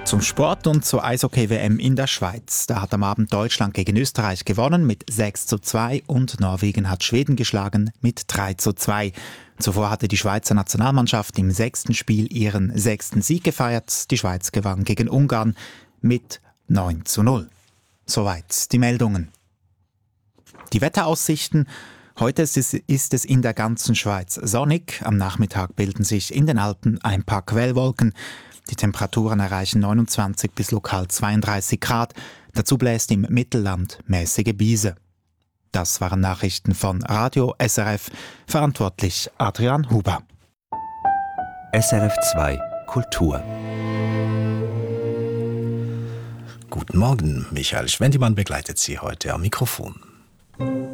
Zum Sport und zur Eishockey-WM in der Schweiz. Da hat am Abend Deutschland gegen Österreich gewonnen mit 6:2 und Norwegen hat Schweden geschlagen mit 3:2. Zuvor hatte die Schweizer Nationalmannschaft im 6. Spiel ihren 6. Sieg gefeiert. Die Schweiz gewann gegen Ungarn mit 9:0. Soweit die Meldungen. Die Wetteraussichten. Heute ist es in der ganzen Schweiz sonnig. Am Nachmittag bilden sich in den Alpen ein paar Quellwolken. Die Temperaturen erreichen 29 bis lokal 32 Grad. Dazu bläst im Mittelland mäßige Biese. Das waren Nachrichten von Radio SRF. Verantwortlich Adrian Huber. SRF 2 Kultur. Guten Morgen, Michael Schwendimann begleitet Sie heute am Mikrofon.